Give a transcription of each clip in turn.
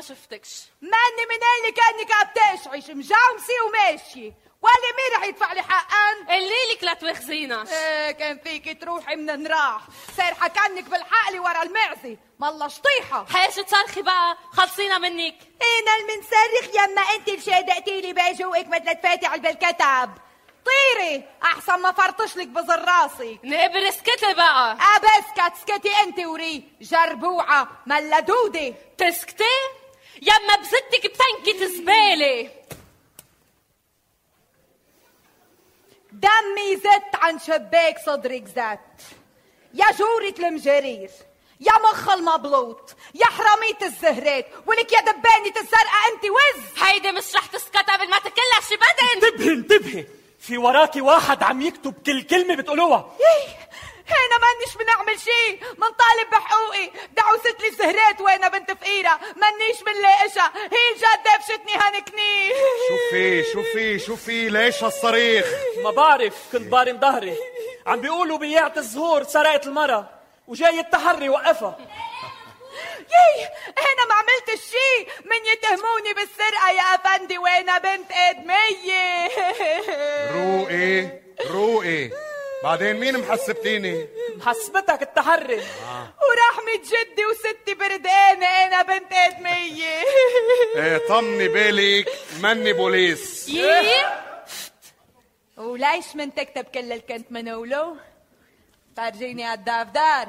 شفتكش. ماني من اللي كانك عم تشعش مجاومسي وماشي، ولا مين رح يدفع لي حقن؟ قلي لك لا توخزيناش. كان فيكي تروحي من نراح سارحة كانك بالحقل ورا المعزة، مالله شطيحة. حيش تصرخي بقى، خلصينا منك. انا المنصرخ يما انت اللي شادقتيلي بجوقك مثل تفاتي بالكتاب. طيري احسن ما فرطش لك بزر راسك. نقبر اسكتي بقى. ابسكت اسكتي انت وري جربوعة ملا دودة. تسكتي؟ يما بزتك بتنكة زبالة. دمي زت عن شباك صدرك زت. يا جورة المجرير، يا مخ المبلوط، يا حرامية الزهرات، ولك يا دبانة الزرقاء انت وز. هيدي مش رح تسكت قبل ما تكلها شي بدن. انتبهي، في وراكي واحد عم يكتب كل كلمة بتقولوها. هنا مانيش بنعمل شي، منطالب بحقوقي. دعوست لي الزهرات وانا بنت فقيرة، مانيش بنلاقشها، هي الجد دبشتني هنكني. شوفي ليش هالصريخ؟ ما بعرف، كنت بارم ظهري. عم بيقولوا بياعة الزهور سرقت المرة وجاي التحري وقفها. هنا ما عملت شي من يتهموني بالسرقة يا أفندي، وانا بنت آدمية. روقي بعدين مين محسبتيني؟ محسبتك التحري. ورحمة جدي وستي بردانة، انا بنت آدمية. طمني بالك مني بوليس. وليش من تكتب كل اللي كنت منقوله؟ فرجيني هالدفتر.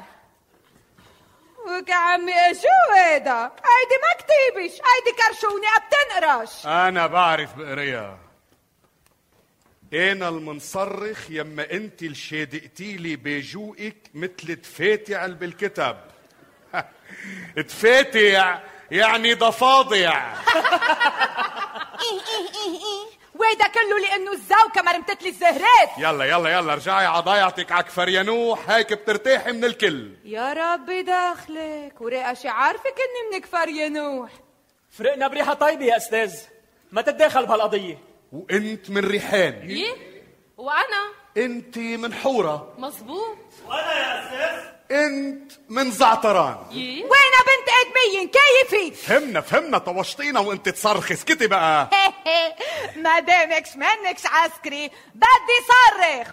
وكعمي شو هيدا؟ هيدي ما كتيبش، هيدي كرشوني بتنقرش. انا بعرف بقريها. انا المنصرخ يما انت اللي شادقتيلي بجوقك مثل تفاتع بالكتاب. تفاتع يعني ضفاضع. ويدا كله لانه الزوكة مرمتت لي الزهرات. يلا رجعي عضايعتك عكفريانوح، هيك بترتاحي من الكل. يا ربي داخلك ورقشي، عارفك اني منك فريانوح. فرقنا بريحة طيبة يا استاذ، ما تتداخل بهالقضية. وانت من ريحان. وانا انت من حورة. مزبوط. وانا يا استاذ انت من زعتران. وينا بنت ادمية كيفي؟ فهمنا طوشتينا وانت تصرخي. اسكتي بقى. ما دامكش منكش عسكري بدي صرخ.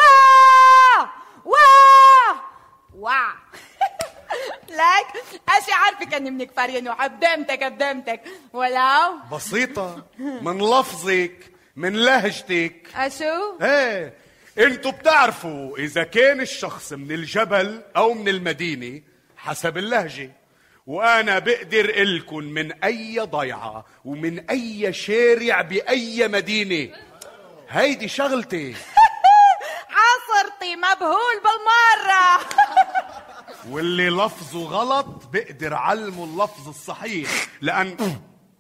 واه لك اشي عارفك اني منك فريانوح. قدامتك ولو بسيطة من لفظك من لهجتك. اشو؟ انتوا بتعرفوا اذا كان الشخص من الجبل او من المدينة حسب اللهجة، وانا بقدر الكن من اي ضيعة ومن اي شارع باي مدينة. هيدي شغلتي. عصرتي مبهول بالمرة. واللي لفظه غلط بقدر علمه اللفظ الصحيح، لأن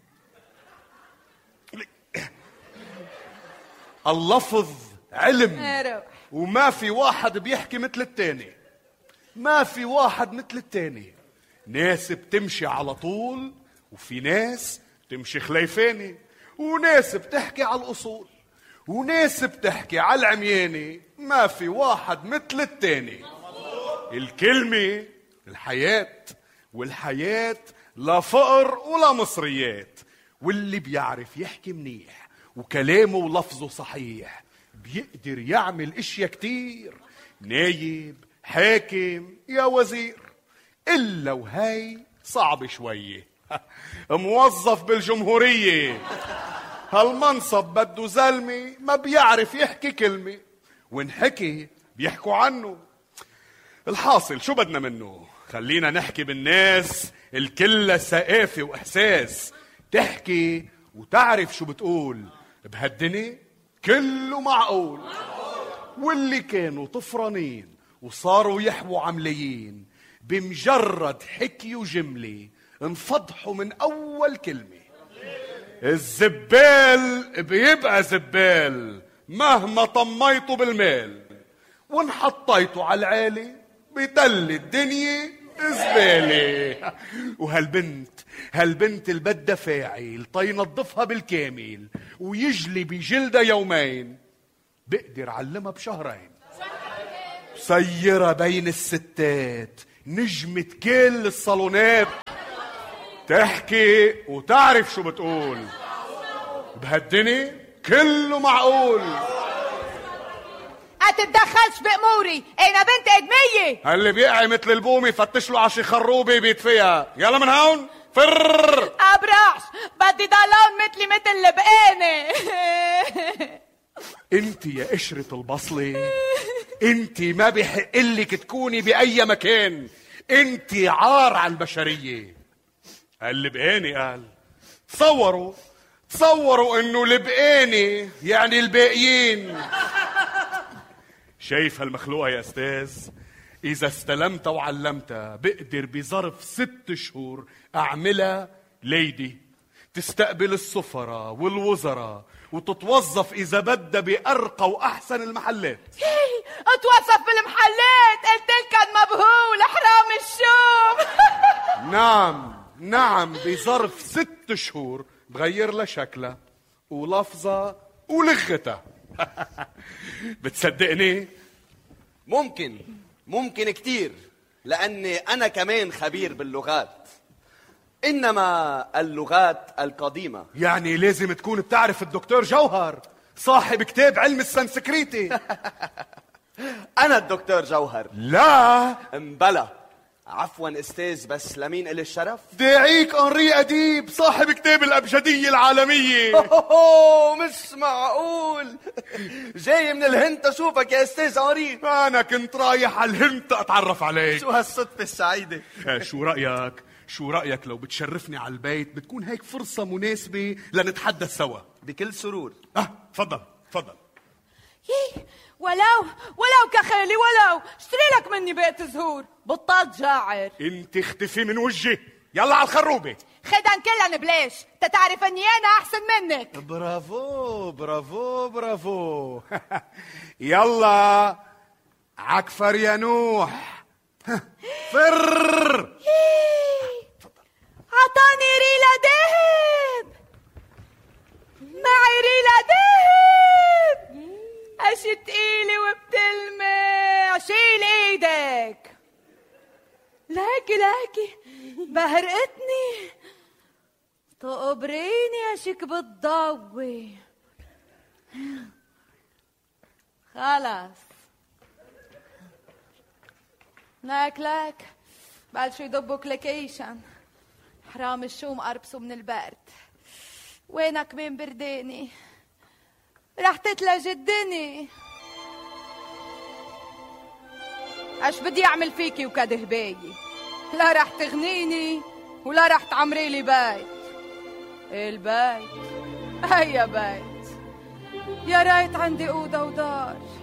اللفظ علم، وما في واحد بيحكي مثل التاني. ما في واحد مثل التاني. ناس بتمشي على طول، وفي ناس بتمشي خليفاني، وناس بتحكي على الأصول، وناس بتحكي على العمياني. ما في واحد مثل التاني. الكلمة الحياة، والحياة لا فقر ولا مصريات. واللي بيعرف يحكي منيح وكلامه ولفظه صحيح بيقدر يعمل اشياء كتير. نايب، حاكم، يا وزير. إلا وهي صعب شوية. موظف بالجمهورية. هالمنصب بده زلمة ما بيعرف يحكي كلمة، وانحكي بيحكوا عنه. الحاصل شو بدنا منه؟ خلينا نحكي بالناس الكل ثقافة وإحساس. تحكي وتعرف شو بتقول. بهالدنيا كله معقول. واللي كانوا طفرانين وصاروا يحووا عمليين بمجرد حكي وجملة انفضحوا من أول كلمة. الزبال بيبقى زبال مهما طميته بالمال، وان حطيته على العالي بيضل الدنيا زبالة. وهالبنت اللي بدها فاعل تينظفها بالكامل ويجلي بجلدها يومين، بقدر علمها بشهرين. سيرة بين الستات، نجمة كل الصالونات. تحكي وتعرف شو بتقول. بهالدنيا كله معقول. تتدخلش بأموري، أنا بنت أدمية. اللي بيقعي مثل البومي فتش له عشي خروبي بيدفيها. يلا من هون فر. أبرعش، بدي ضلون مثل البقانة. انت يا قشرة البصلة، انت ما بيحق لك تكوني بأي مكان، انت عار على البشرية. اللبقاني قال تصوروا انه لبقاني يعني الباقيين. شايف هالمخلوقة يا استاذ؟ اذا استلمتها وعلمتها بقدر بظرف 6 شهور اعملها ليدي، تستقبل السفراء والوزراء وتتوظف اذا بدها بارقى واحسن المحلات. اتوظف بالمحلات؟ قلت لك مبهول حرام الشوم. نعم بظرف 6 شهور بغير لها شكلها ولفظها ولغتها. بتصدقني؟ ممكن كتير، لأني أنا كمان خبير باللغات، إنما اللغات القديمة. يعني لازم تكون بتعرف الدكتور جوهر صاحب كتاب علم السنسكريتي. أنا الدكتور جوهر. لا مبلا، عفوا استاذ، بس لمين إلي الشرف؟ داعيك أنري أديب صاحب كتاب الأبجدية العالمية. مش معقول، جاي من الهند أشوفك يا استاذ أنري. أنا كنت رايح على الهند أتعرف عليك. شو هالصدفة السعيدة. شو رأيك لو بتشرفني على البيت؟ بتكون هيك فرصة مناسبة لنتحدث سوا. بكل سرور. تفضل. ولو كخالي، ولو اشتري لك مني بيت زهور بطاط جاعر. انت اختفي من وجهي، يلا على الخروبة. خدن كلن بلاش، تتعرف اني انا احسن منك. برافو. يلا عكفر يا نوح. فر. عطاني ريلة دهب، معي ريلة دهب. اشي تقيلي وبتلمع، شيل ايدك. لاكي بهرقتني، تقبريني اشيك بتضوي. خلاص لك بلشوا يدبوا كليكيشن. حرام الشوم قربسوا من البرد. وينك مين برداني؟ رح تتلج الدني. اش بدي اعمل فيكي وكدهبايي؟ لا رح تغنيني ولا رح تعمري لي بيت. البيت هيا بيت، يا ريت عندي اوضه ودار.